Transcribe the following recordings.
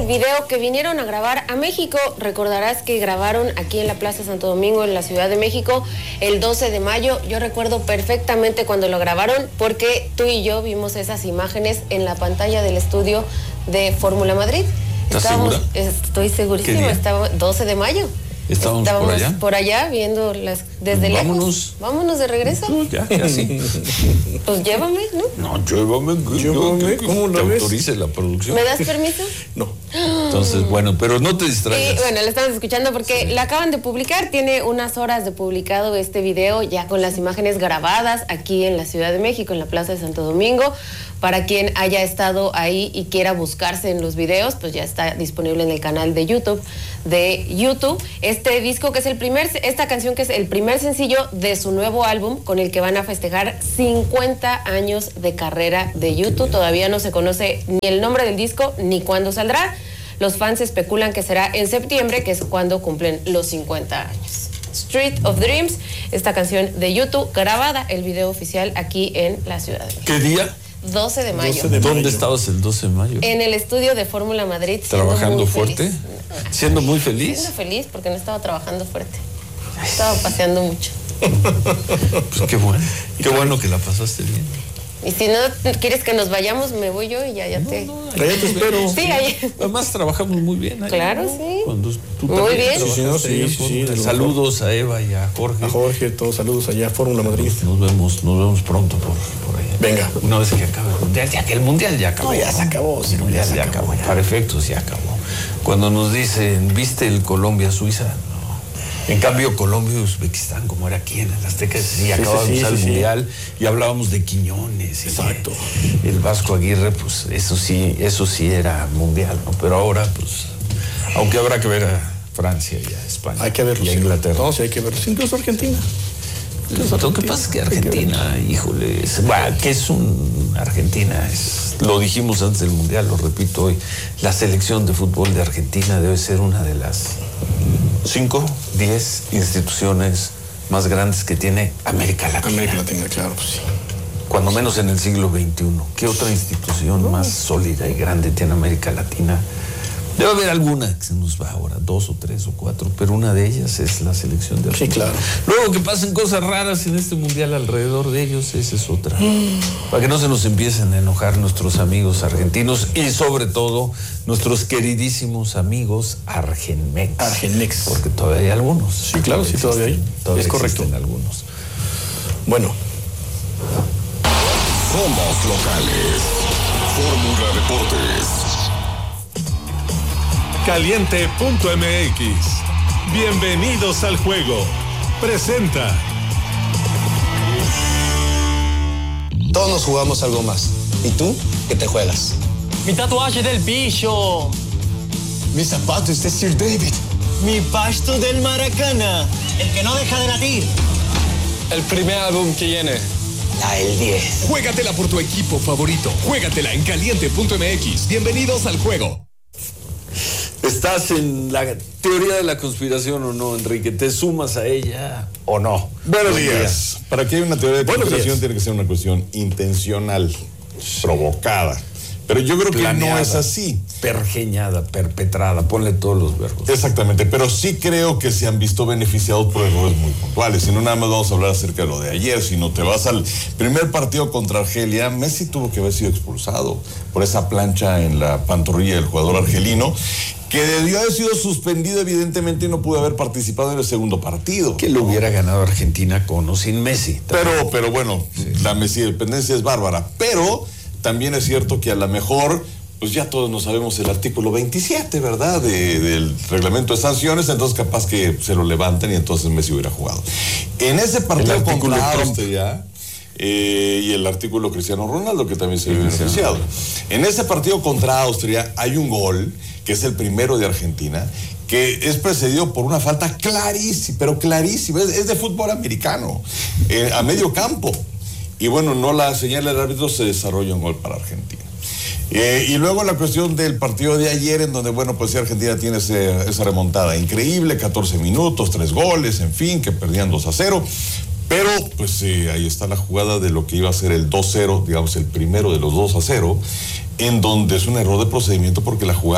video que vinieron a grabar a México. Recordarás que grabaron aquí en la Plaza Santo Domingo, en la Ciudad de México, el 12 de mayo. Yo recuerdo perfectamente cuando lo grabaron porque tú y yo vimos esas imágenes en la pantalla del estudio de Fórmula Madrid. ¿Estás segura? Estoy segurísima, estaba 12 de mayo. Estábamos por allá viendo desde lejos. Vámonos de regreso. No, ya sí. Pues llévame, ¿no? No, llévame. ¿Cómo lo ves? Autorice la producción. ¿Me das permiso? No. Entonces, bueno, pero no te distraigas. Bueno, lo estamos escuchando porque la acaban de publicar. Tiene unas horas de publicado este video ya con las imágenes grabadas aquí en la Ciudad de México, en la Plaza de Santo Domingo. Para quien haya estado ahí y quiera buscarse en los videos, pues ya está disponible en el canal de YouTube Este disco que es esta canción que es el primer sencillo de su nuevo álbum con el que van a festejar 50 años de carrera de YouTube. Todavía no se conoce ni el nombre del disco ni cuándo saldrá. Los fans especulan que será en septiembre, que es cuando cumplen los 50 años. Street of Dreams, esta canción de YouTube, grabada el video oficial aquí en la Ciudad de México. ¿Qué día? 12 de mayo. ¿Dónde estabas el 12 de mayo? En el estudio de Fórmula Madrid. ¿Trabajando fuerte? ¿Siendo muy feliz? Siendo feliz porque no estaba trabajando fuerte. Estaba paseando mucho. Pues qué bueno. Qué bueno que la pasaste bien. Y si no quieres que nos vayamos, me voy yo y ya te... Allá te espero. Sí, ahí. Además trabajamos muy bien. Ahí, claro, ¿no? sí. Cuando tú muy bien. Sí. Saludos a Eva y a Jorge. A Jorge, todos saludos allá a Fórmula Madrid. Nos vemos pronto por allá. Venga. Una vez que acabe el mundial, ya que el mundial ya acabó. No, ya se acabó. El mundial ya acabó. Para efectos ya acabó. Cuando nos dicen, ¿viste el Colombia-Suiza? En cambio, Colombia y Uzbekistán, como era aquí en el Azteca, sí, acabábamos el Mundial y hablábamos de Quiñones. Exacto. El Vasco Aguirre, pues eso sí era Mundial, ¿no? Pero ahora, pues, aunque habrá que ver a Francia y a España. Hay que verlo. Y a Inglaterra. No, sí hay que verlo. Incluso Argentina. Lo que pasa es que Argentina, híjole, que es Argentina, lo dijimos antes del Mundial, lo repito hoy, la selección de fútbol de Argentina debe ser una de las 5, 10 instituciones más grandes que tiene América Latina. América Latina, claro, pues sí. Cuando menos en el siglo XXI. ¿Qué otra institución más sólida y grande tiene América Latina? Debe haber alguna que se nos va ahora, 2 o 3 o 4, pero una de ellas es la selección de Argentina. Sí, claro. Luego que pasen cosas raras en este mundial alrededor de ellos, esa es otra. Para que no se nos empiecen a enojar nuestros amigos argentinos y sobre todo nuestros queridísimos amigos Argenmex. Porque todavía hay algunos. Sí, claro, sí, todavía hay. Es correcto. Algunos. Bueno. Somos locales. Fórmula Deportes. Caliente.mx. Bienvenidos al juego. Presenta. Todos nos jugamos algo más. ¿Y tú? ¿Qué te juegas? Mi tatuaje del pillo. Mis zapatos de Sir David. Mi pasto del Maracana. El que no deja de latir. El primer álbum que viene. El 10. Juégatela por tu equipo favorito. Juégatela en Caliente.mx. Bienvenidos al juego. ¿Estás en la teoría de la conspiración o no, Enrique? ¿Te sumas a ella o no? Buenos días. Para que haya una teoría de conspiración tiene que ser una cuestión intencional, provocada. Pero yo creo que no es así. Pergeñada, perpetrada, ponle todos los verbos. Exactamente, pero sí creo que se han visto beneficiados por errores muy puntuales. Si no, nada más vamos a hablar acerca de lo de ayer. Si no te vas al primer partido contra Argelia, Messi tuvo que haber sido expulsado por esa plancha en la pantorrilla del jugador argelino, que debió haber sido suspendido evidentemente y no pudo haber participado en el segundo partido. Que lo hubiera ganado Argentina con o sin Messi. Pero bueno, sí. La Messi dependencia es bárbara. Pero también es cierto que a lo mejor, pues ya todos no sabemos el artículo 27, ¿verdad? Del reglamento de sanciones, entonces capaz que se lo levanten y entonces Messi hubiera jugado. En ese partido contra Austria, y el artículo Cristiano Ronaldo, que también se vio beneficiado. En ese partido contra Austria hay un gol, que es el primero de Argentina, que es precedido por una falta clarísima, pero clarísima, es de fútbol americano, a medio campo. Y bueno, no la señala el árbitro, se desarrolla un gol para Argentina. Y luego la cuestión del partido de ayer, en donde, bueno, pues sí, Argentina tiene esa remontada increíble, 14 minutos, 3 goles, en fin, que perdían 2-0. Pero, pues ahí está la jugada de lo que iba a ser el 2-0, digamos, el primero de los 2-0, en donde es un error de procedimiento porque la jugada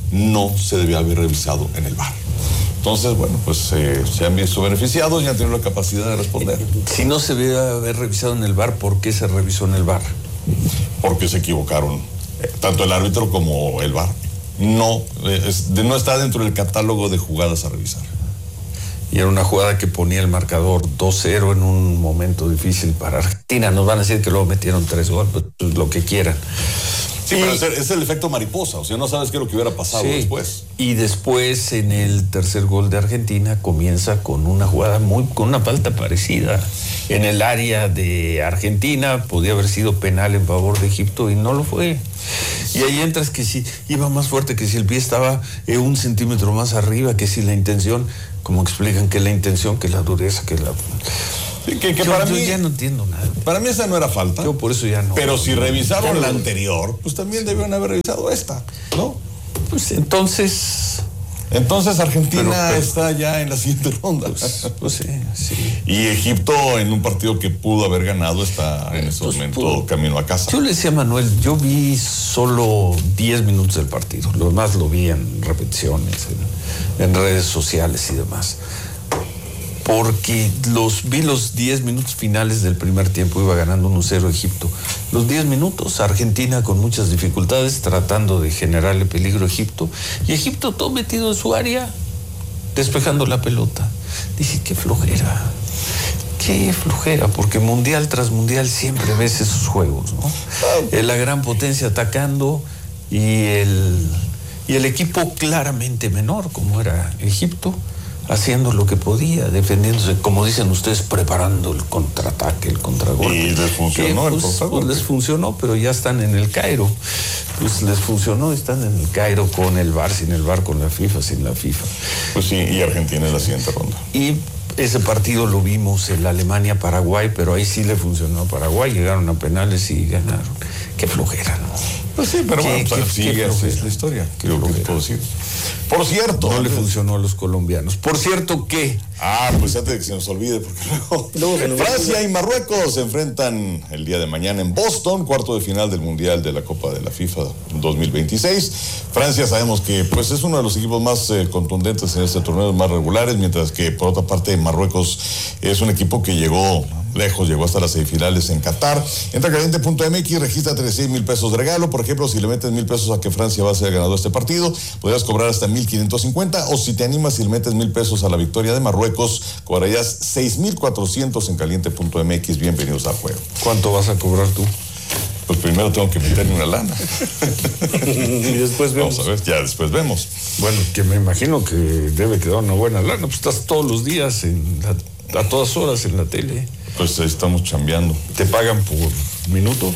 no se debía haber revisado en el VAR. Entonces, bueno, pues se han visto beneficiados y han tenido la capacidad de responder. Si no se debe haber revisado en el VAR, ¿por qué se revisó en el VAR? Porque se equivocaron, tanto el árbitro como el VAR. No está dentro del catálogo de jugadas a revisar. Y era una jugada que ponía el marcador 2-0 en un momento difícil para Argentina. Nos van a decir que luego metieron 3 goles, pues lo que quieran. Sí, pero es el efecto mariposa, o sea, no sabes qué es lo que hubiera pasado después. Y después, en el tercer gol de Argentina, comienza con una jugada con una falta parecida. En el área de Argentina, podía haber sido penal en favor de Egipto y no lo fue. Y ahí entras que si iba más fuerte, que si el pie estaba 1 centímetro más arriba, que si la intención, como explican que la intención, que la dureza, que la... Yo ya no entiendo nada. Para mí esa no era falta. Yo por eso ya no. Pero si revisaron la anterior, pues también debieron haber revisado esta, ¿no? Pues entonces Argentina está ya en la siguiente ronda. Pues sí. Y Egipto, en un partido que pudo haber ganado, está en este momento camino a casa. Yo le decía a Manuel, yo vi solo 10 minutos del partido. Lo demás lo vi en repeticiones, en redes sociales y demás. Porque vi los 10 minutos finales del primer tiempo, iba ganando 1-0 Egipto. Los 10 minutos, Argentina con muchas dificultades, tratando de generarle peligro a Egipto. Y Egipto todo metido en su área, despejando la pelota. Dije, qué flojera, porque mundial tras mundial siempre ves esos juegos, ¿no? La gran potencia atacando y el equipo claramente menor, como era Egipto, haciendo lo que podía, defendiéndose, como dicen ustedes, preparando el contraataque, el contragolpe. Y les funcionó el contragolpe. Pues les funcionó, pero ya están en el Cairo. Pues les funcionó, están en el Cairo con el VAR, sin el VAR, con la FIFA, sin la FIFA. Pues sí, y Argentina en la siguiente ronda. Y ese partido lo vimos en la Alemania-Paraguay, pero ahí sí le funcionó a Paraguay, llegaron a penales y ganaron. Qué flojera, ¿no? Pues sí, pero bueno, sigue así es la historia. Creo que puedo decir. Por cierto, no le funcionó a los colombianos. Por cierto, ¿qué? Pues antes de que se nos olvide, porque luego Francia y Marruecos se enfrentan el día de mañana en Boston, cuarto de final del Mundial de la Copa de la FIFA 2026. Francia sabemos que pues es uno de los equipos más contundentes en este torneo, más regulares, mientras que por otra parte Marruecos es un equipo que llegó lejos, llegó hasta las semifinales en Qatar. Entra a caliente.mx, registra 36,000 pesos de regalo. Por ejemplo, si le metes 1,000 pesos a que Francia va a ser el ganador de este partido, podrías cobrar hasta 1,550, o si te animas y le metes 1,000 pesos a la victoria de Marruecos, cobrarás 6,400 en caliente.mx. Bienvenidos al juego. ¿Cuánto vas a cobrar tú? Pues primero tengo que meterme una lana. Y después vemos. Vamos a ver, ya después vemos. Bueno, que me imagino que debe quedar una buena lana, pues estás todos los días a todas horas en la tele. Pues estamos chambeando. ¿Te pagan por minuto?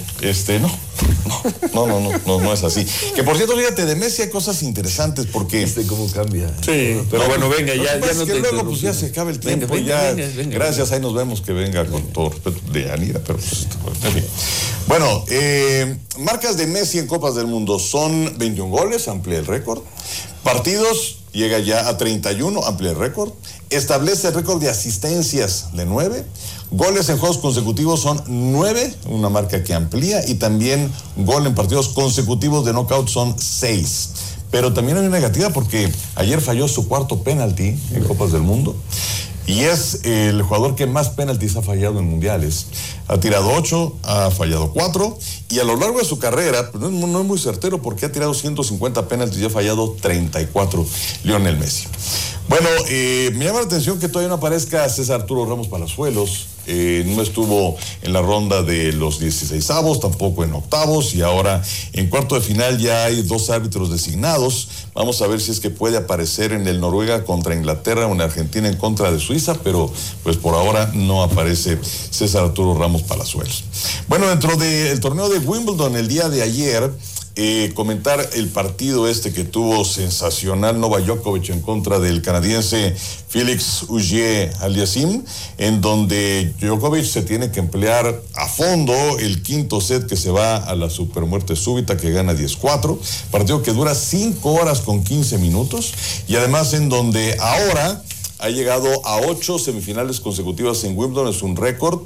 No es así. Que por cierto, fíjate, de Messi hay cosas interesantes porque... cómo cambia. Sí. Pero bueno, venga, ya no te luego pues ya se acaba el tiempo. Venga. Gracias, ahí nos vemos, que venga con todo respeto de Anira, pero pues... En fin. Bueno, marcas de Messi en Copas del Mundo son 21 goles, amplía el récord. Partidos, llega ya a 31, amplía el récord. Establece el récord de asistencias de 9. Goles en juegos consecutivos son 9, una marca que amplía. Y también gol en partidos consecutivos de knockout son 6. Pero también hay una negativa porque ayer falló su cuarto penalti en Copas del Mundo. Y es el jugador que más penaltis ha fallado en mundiales. Ha tirado 8, ha fallado 4. Y a lo largo de su carrera, pues no es muy certero porque ha tirado 150 penaltis y ha fallado 34, Lionel Messi. Bueno, me llama la atención que todavía no aparezca César Arturo Ramos Palazuelos. No estuvo en la ronda de los 16avos, tampoco en octavos, y ahora en cuarto de final ya hay 2 árbitros designados. Vamos a ver si es que puede aparecer en el Noruega contra Inglaterra o en Argentina en contra de Suiza, pero pues por ahora no aparece César Arturo Ramos Palazuelos. Bueno, dentro del torneo de Wimbledon el día de ayer, comentar el partido que tuvo sensacional Novak Djokovic en contra del canadiense Félix Auger-Aliassime, en donde Djokovic se tiene que emplear a fondo el quinto set, que se va a la supermuerte súbita, que gana 10-4, partido que dura 5 horas con 15 minutos, y además en donde ahora ha llegado a 8 semifinales consecutivas en Wimbledon, es un récord.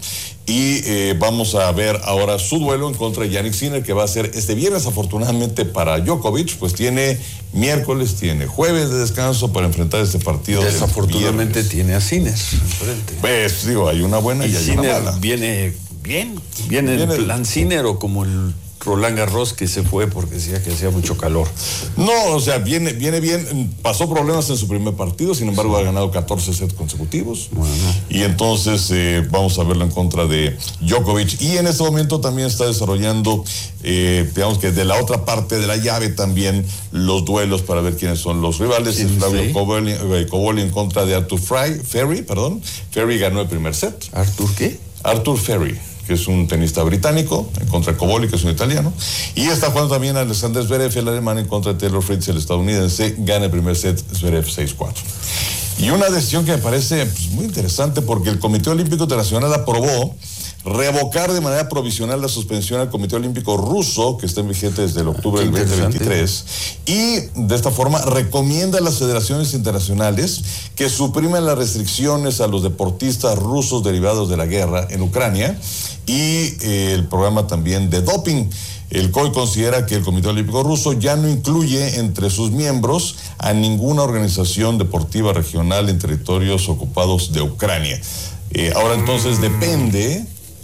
y vamos a ver ahora su duelo en contra de Jannik Sinner, que va a ser este viernes. Afortunadamente para Djokovic, pues tiene miércoles, tiene jueves de descanso para enfrentar este partido. Desafortunadamente tiene a Sinner enfrente. Pues digo, hay una buena y hay Sinner una mala. viene en plan Sinner, o como el Roland Garros, que se fue porque decía que hacía mucho calor. No, o sea, viene bien. Pasó problemas en su primer partido, sin embargo ha ganado 14 sets consecutivos. Bueno. Y entonces vamos a verlo en contra de Djokovic. Y en este momento también está desarrollando, digamos que de la otra parte de la llave también, los duelos para ver quiénes son los rivales. Sí, Flavio Cobolli en contra de Arthur Ferry. Ferry ganó el primer set. ¿Arthur qué? Arthur Ferry, que es un tenista británico, en contra de Cobolli, que es un italiano. Y está jugando también Alexander Zverev, el alemán, en contra de Taylor Fritz, el estadounidense. Gana el primer set Zverev 6-4. Y una decisión que me parece muy interesante, porque el Comité Olímpico Internacional aprobó revocar de manera provisional la suspensión al Comité Olímpico Ruso, que está en vigente desde el octubre del 2023, y de esta forma recomienda a las federaciones internacionales que supriman las restricciones a los deportistas rusos derivados de la guerra en Ucrania y el programa también de doping. El COI considera que el Comité Olímpico Ruso ya no incluye entre sus miembros a ninguna organización deportiva regional en territorios ocupados de Ucrania. Ahora entonces depende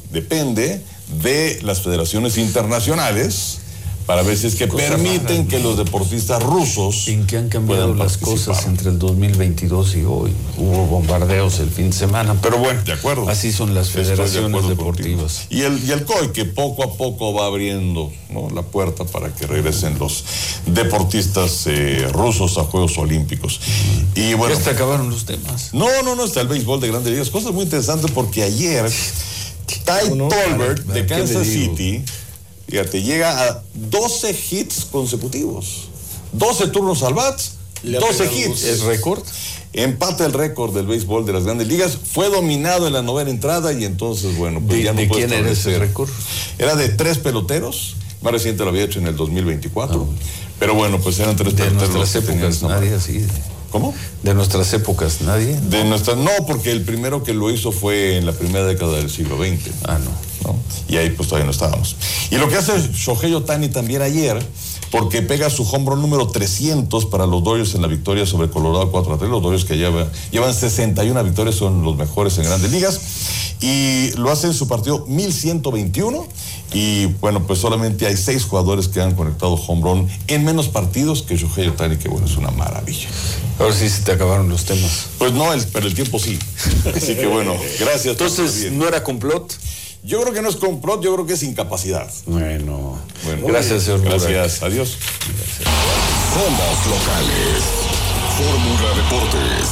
de las federaciones internacionales para ver si es que permiten que los deportistas rusos... ¿En qué han cambiado las cosas entre el 2022 y hoy? Hubo bombardeos el fin de semana, pero bueno, de acuerdo. Así son las federaciones deportivas. Y el COI, que poco a poco va abriendo, ¿no?, la puerta para que regresen los deportistas rusos a Juegos Olímpicos. Y bueno, ya se acabaron los temas. No, está el béisbol de Grandes Ligas. Cosas muy interesantes, porque ayer Ty Tolbert de Kansas City, fíjate, llega a 12 hits consecutivos. 12 turnos al bat, 12 hits. ¿Es récord? Empata el récord del béisbol de las Grandes Ligas. Fue dominado en la novena entrada y entonces, bueno, pues ya no puede. ¿De quién era ese récord? Era de 3 peloteros. Más reciente lo había hecho en el 2024. Pero bueno, pues eran 3 peloteros. De nuestras épocas, nadie así. ¿Cómo? De nuestras épocas, nadie. No, porque el primero que lo hizo fue en la primera década del siglo XX. ¿No? Y ahí pues todavía no estábamos. Y lo que hace Shohei Ohtani también ayer, porque pega su home run número 300 para los Dodgers en la victoria sobre Colorado 4-3. Los Dodgers que llevan 61 victorias, son los mejores en Grandes Ligas. Y lo hace en su partido 1121. Y bueno, pues solamente hay 6 jugadores que han conectado home run en menos partidos que Shohei Ohtani, que bueno, es una maravilla. Ahora sí se te acabaron los temas. Pues no, pero el tiempo sí. Así que bueno, gracias. Entonces, ¿no era complot? Yo creo que no es complot, yo creo que es incapacidad. Bueno, gracias, señor. Gracias, adiós. Gracias. Somos locales. Fórmula Deportes.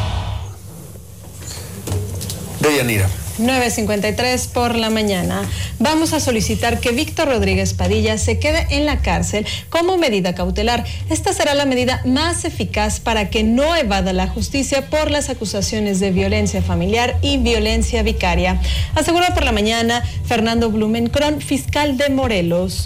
Deyanira. 9:53 por la mañana. Vamos a solicitar que Víctor Rodríguez Padilla se quede en la cárcel como medida cautelar. Esta será la medida más eficaz para que no evada la justicia por las acusaciones de violencia familiar y violencia vicaria. Aseguró por la mañana Fernando Blumenkron, fiscal de Morelos.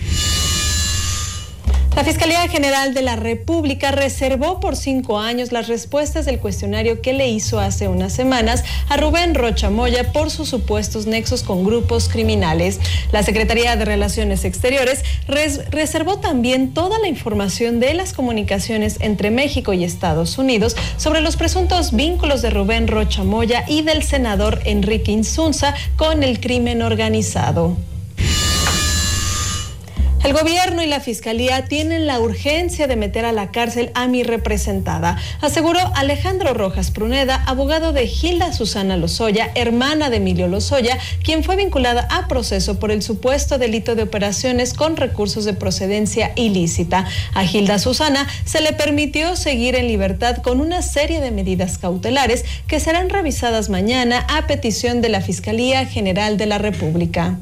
La Fiscalía General de la República reservó por 5 años las respuestas del cuestionario que le hizo hace unas semanas a Rubén Rocha Moya por sus supuestos nexos con grupos criminales. La Secretaría de Relaciones Exteriores reservó también toda la información de las comunicaciones entre México y Estados Unidos sobre los presuntos vínculos de Rubén Rocha Moya y del senador Enrique Insunza con el crimen organizado. El gobierno y la fiscalía tienen la urgencia de meter a la cárcel a mi representada, aseguró Alejandro Rojas Pruneda, abogado de Gilda Susana Lozoya, hermana de Emilio Lozoya, quien fue vinculada a proceso por el supuesto delito de operaciones con recursos de procedencia ilícita. A Gilda Susana se le permitió seguir en libertad con una serie de medidas cautelares que serán revisadas mañana a petición de la Fiscalía General de la República.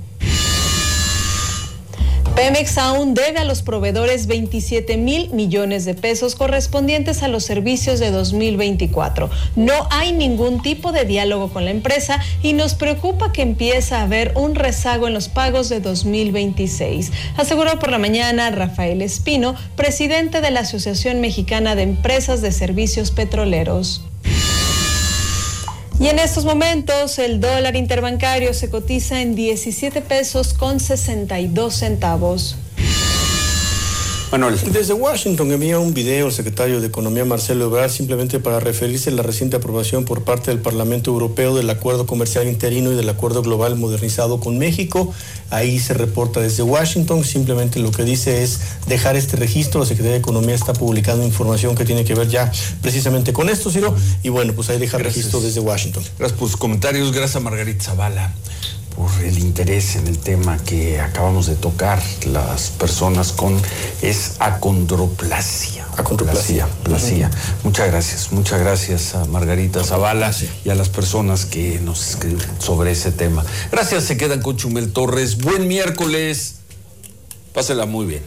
Pemex aún debe a los proveedores 27,000 millones de pesos correspondientes a los servicios de 2024. No hay ningún tipo de diálogo con la empresa y nos preocupa que empiece a haber un rezago en los pagos de 2026, aseguró por la mañana Rafael Espino, presidente de la Asociación Mexicana de Empresas de Servicios Petroleros. Y en estos momentos el dólar interbancario se cotiza en 17 pesos con 62 centavos. Manuel. Desde Washington envía un video el secretario de Economía Marcelo Ebrard simplemente para referirse a la reciente aprobación por parte del Parlamento Europeo del Acuerdo Comercial Interino y del Acuerdo Global Modernizado con México. Ahí se reporta desde Washington, simplemente lo que dice es dejar este registro. La Secretaría de Economía está publicando información que tiene que ver ya precisamente con esto, Ciro, y bueno, pues ahí deja el registro desde Washington. Gracias por sus comentarios, gracias a Margarita Zavala por el interés en el tema que acabamos de tocar, las personas con acondroplasia. Muchas gracias a Margarita Zavala y a las personas que nos escriben sobre ese tema. Gracias, se quedan con Chumel Torres. Buen miércoles, pásela muy bien.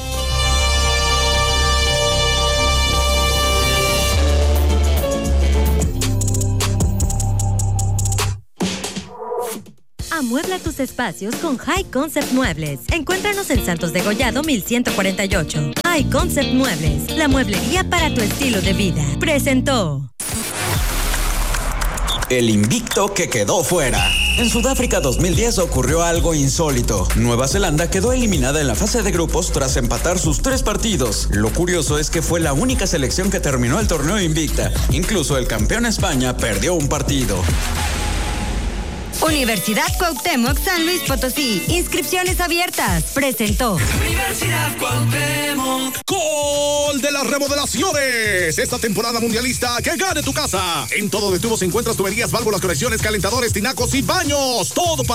Amuebla tus espacios con High Concept Muebles. Encuéntranos en Santos de Gollado 1148. High Concept Muebles, la mueblería para tu estilo de vida. Presentó. El invicto que quedó fuera. En Sudáfrica 2010 ocurrió algo insólito. Nueva Zelanda quedó eliminada en la fase de grupos tras empatar sus 3 partidos. Lo curioso es que fue la única selección que terminó el torneo invicta. Incluso el campeón España perdió un partido. Universidad Cuauhtémoc San Luis Potosí. Inscripciones abiertas. Presentó. Universidad Cuauhtémoc. Gol de las remodelaciones. Esta temporada mundialista que gane tu casa. En Todo de Tubos encuentras tuberías, válvulas, conexiones, calentadores, tinacos y baños. Todo para